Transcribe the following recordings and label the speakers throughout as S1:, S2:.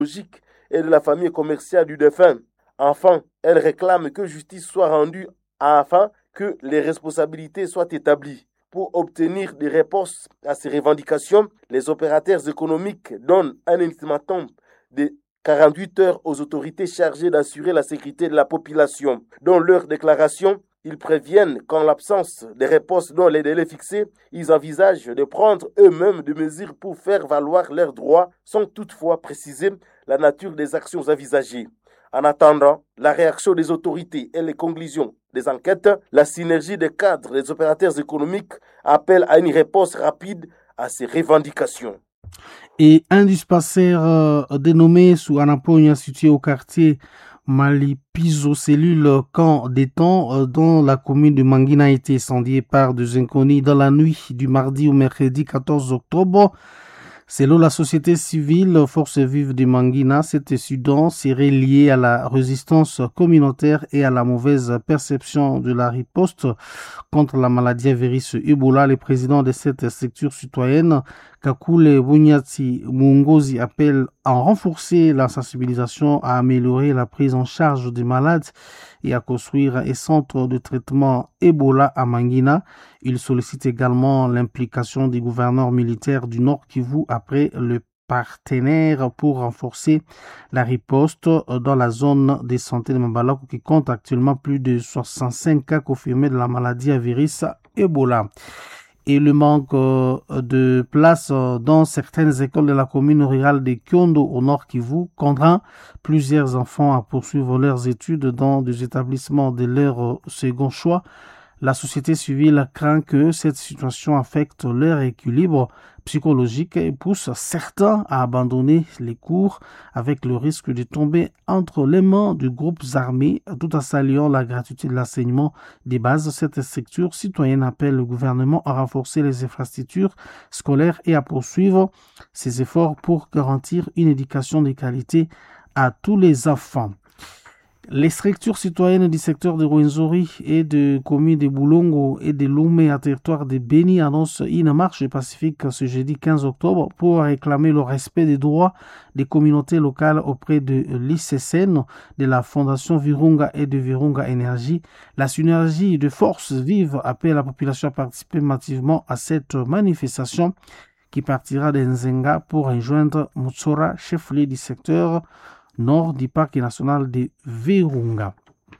S1: biologique et de la famille commerciale du défunt. Enfin, elle réclame que justice soit rendue afin que les responsabilités soient établies. Pour obtenir des réponses à ces revendications, les opérateurs économiques donnent un ultimatum de 48 heures aux autorités chargées d'assurer la sécurité de la population. Dans leur déclaration, ils préviennent qu'en l'absence de réponses dans les délais fixés, ils envisagent de prendre eux-mêmes des mesures pour faire valoir leurs droits sans toutefois préciser la nature des actions envisagées. En attendant la réaction des autorités et les conclusions des enquêtes, la synergie des cadres des opérateurs économiques appelle à une réponse rapide à ces revendications.
S2: Et un dispensaire dénommé sous Anaponia, situé au quartier Malipizo, cellule camp d'étang dans la commune de Mangina, a été incendié par des inconnus dans la nuit du mardi au mercredi 14 octobre. Selon la société civile Forces vives de Mangina, cet incident serait lié à la résistance communautaire et à la mauvaise perception de la riposte contre la maladie à virus Ebola. Le président de cette structure citoyenne, Kakule Bunyati Mungozi, appelle à renforcer la sensibilisation, à améliorer la prise en charge des malades et à construire un centre de traitement Ebola à Mangina. Il sollicite également l'implication des gouverneurs militaires du Nord Kivu après le partenaire pour renforcer la riposte dans la zone de santé de Mabalako qui compte actuellement plus de 65 cas confirmés de la maladie à virus Ebola. Et le manque de place dans certaines écoles de la commune rurale de Kyondo au Nord Kivu contraint plusieurs enfants à poursuivre leurs études dans des établissements de leur second choix. La société civile craint que cette situation affecte leur équilibre psychologique et pousse certains à abandonner les cours avec le risque de tomber entre les mains de groupes armés. Tout en saluant la gratuité de l'enseignement des bases, cette structure citoyenne appelle le gouvernement à renforcer les infrastructures scolaires et à poursuivre ses efforts pour garantir une éducation de qualité à tous les enfants. Les structures citoyennes du secteur de Rwenzori et de communes de Boulongo et de Lomé à territoire de Beni annoncent une marche pacifique ce jeudi 15 octobre pour réclamer le respect des droits des communautés locales auprès de l'ICCN, de la Fondation Virunga et de Virunga Énergie. La synergie de forces vives appelle la population à participer massivement à cette manifestation qui partira d'Nzenga pour rejoindre Mutsora, chef-lieu du secteur nord du parc national de Virunga.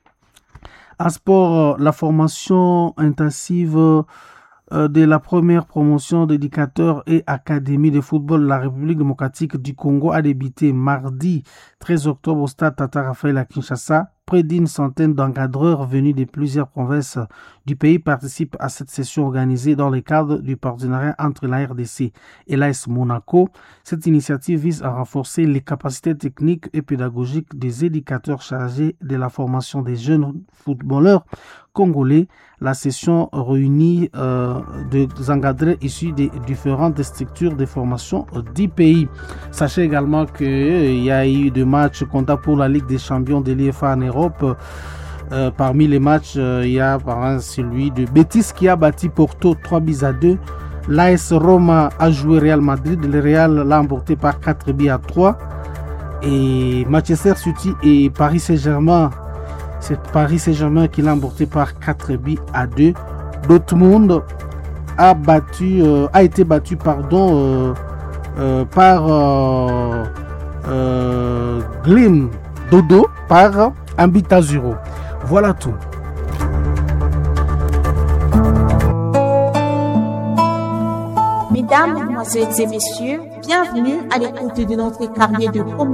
S2: En sport, la formation intensive de la première promotion d'éducateurs et académies de football de la République démocratique du Congo a débuté mardi 13 octobre au stade Tata Raphaël à Kinshasa. Près d'une centaine d'encadreurs venus de plusieurs provinces du pays participent à cette session organisée dans le cadre du partenariat entre la RDC et l'AS Monaco. Cette initiative vise à renforcer les capacités techniques et pédagogiques des éducateurs chargés de la formation des jeunes footballeurs congolais. La session réunit des encadrés issus des différentes structures de formation du pays. Sachez également qu'il y a eu des matchs comptables pour la Ligue des champions de l'IFA en Europe. Parmi les matchs, il y a par exemple celui de Betis qui a battu Porto 3-2. L'AS Roma a joué Real Madrid. Le Real l'a emporté par 4-3. Et Manchester City et Paris Saint-Germain, c'est Paris Saint-Germain qui l'a emporté par 4-2. Dortmund a été battu par Glim Dodo par 1-0. Voilà tout.
S3: Mesdames, Mesdemoiselles et Messieurs, bienvenue à l'écoute de notre carnet de